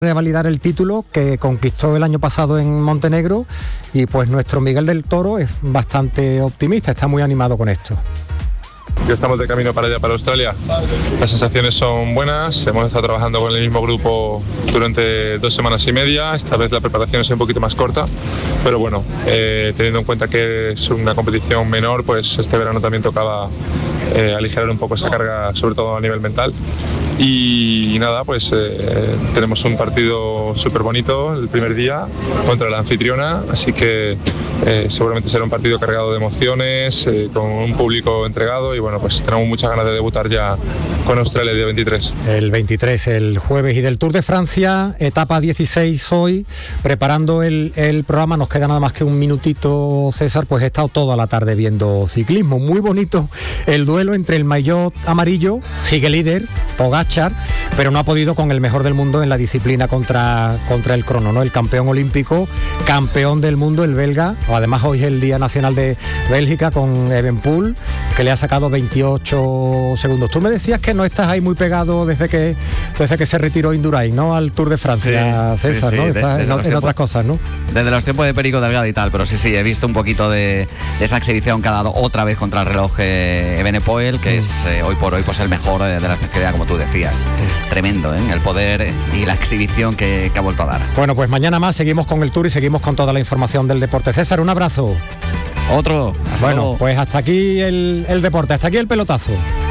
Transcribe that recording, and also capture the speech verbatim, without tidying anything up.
de validar el título que conquistó el año pasado en Montenegro, y pues nuestro Miguel del Toro es bastante optimista, está muy animado con esto. Ya estamos de camino para allá, para Australia. Las sensaciones son buenas, hemos estado trabajando con el mismo grupo durante dos semanas y media, esta vez la preparación es un poquito más corta, pero bueno, eh, teniendo en cuenta que es una competición menor, pues este verano también tocaba eh, aligerar un poco esa carga, sobre todo a nivel mental. Y, y nada, pues eh, tenemos un partido súper bonito el primer día contra la anfitriona, así que eh, seguramente será un partido cargado de emociones, eh, con un público entregado, y bueno, pues tenemos muchas ganas de debutar ya con Australia el día veintitrés. El veintitrés, el jueves, y del Tour de Francia, etapa dieciséis hoy, preparando el, el programa, nos queda nada más que un minutito, César, pues he estado toda la tarde viendo ciclismo, muy bonito el duelo entre el maillot amarillo, sigue líder, Pogačar, pero no ha podido con el mejor del mundo en la disciplina contra, contra el crono, ¿no? El campeón olímpico, campeón del mundo, el belga, además hoy es el Día Nacional de Bélgica con Evenepoel, que le ha sacado veintiocho segundos. Tú me decías que no estás ahí muy pegado desde que desde que se retiró Indurain, ¿no? Al Tour de Francia, sí, César, sí, sí. ¿no? Estás de, en, en otras cosas, ¿no? Desde los tiempos de Perico Delgado y tal, pero sí, sí, he visto un poquito de, de esa exhibición que ha dado otra vez contra el reloj eh, Evenepoel, que mm. es eh, hoy por hoy pues el mejor eh, de la especialidad, como tú decías. Mm. Tremendo, ¿eh? El poder y la exhibición que, que ha vuelto a dar. Bueno, pues mañana más seguimos con el Tour y seguimos con toda la información del deporte. César, un abrazo. Otro. Bueno, luego. Pues hasta aquí el, el deporte, hasta aquí el pelotazo.